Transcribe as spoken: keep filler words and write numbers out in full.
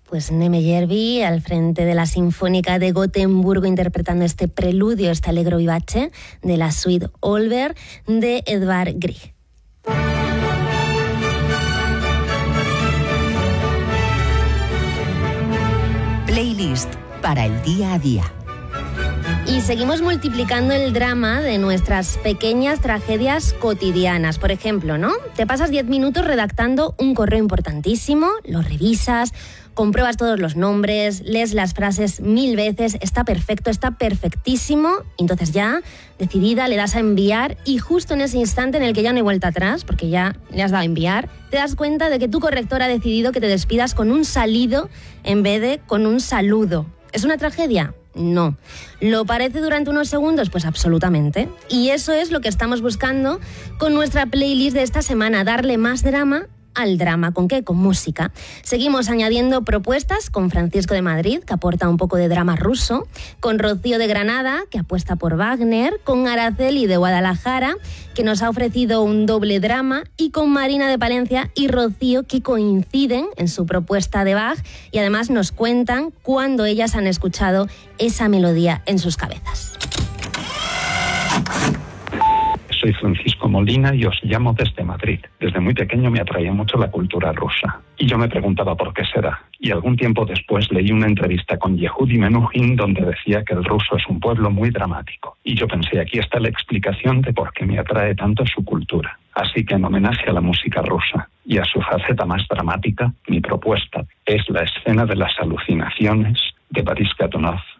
Pues Neme Järvi al frente de la Sinfónica de Gotemburgo interpretando este preludio, este allegro vivace de la suite Olver de Edvard Grieg. Playlist para el día a día. Y seguimos multiplicando el drama de nuestras pequeñas tragedias cotidianas. Por ejemplo, ¿no? Te pasas diez minutos redactando un correo importantísimo, lo revisas, compruebas todos los nombres, lees las frases mil veces, está perfecto, está perfectísimo, y entonces ya, decidida, le das a enviar y justo en ese instante en el que ya no hay vuelta atrás, porque ya le has dado a enviar, te das cuenta de que tu corrector ha decidido que te despidas con un salido en vez de con un saludo. ¿Es una tragedia? No. ¿Lo parece durante unos segundos? Pues absolutamente. Y eso es lo que estamos buscando con nuestra playlist de esta semana, darle más drama al drama. ¿Con qué? Con música. Seguimos añadiendo propuestas con Francisco de Madrid, que aporta un poco de drama ruso, con Rocío de Granada, que apuesta por Wagner, con Araceli de Guadalajara, que nos ha ofrecido un doble drama, y con Marina de Palencia y Rocío, que coinciden en su propuesta de Bach y además nos cuentan cuándo ellas han escuchado esa melodía en sus cabezas. Soy Francisco Molina y os llamo desde Madrid. Desde muy pequeño me atraía mucho la cultura rusa. Y yo me preguntaba por qué será. Y algún tiempo después leí una entrevista con Yehudi Menuhin donde decía que el ruso es un pueblo muy dramático. Y yo pensé, aquí está la explicación de por qué me atrae tanto su cultura. Así que en homenaje a la música rusa y a su faceta más dramática, mi propuesta es la escena de las alucinaciones de Boris Godunov